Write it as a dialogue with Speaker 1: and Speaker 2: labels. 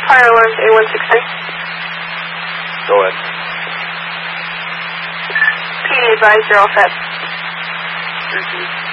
Speaker 1: Fire alarm to A163.
Speaker 2: Go ahead.
Speaker 1: PD advised, you're all set.
Speaker 2: Thank you.